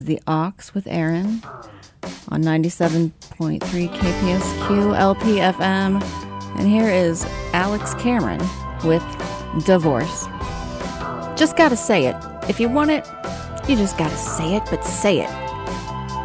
The Ox with Aaron on 97.3 KPSQ LPFM. And here is Alex Cameron with Divorce. Just gotta say it. If you want it, you just gotta say it, but say it.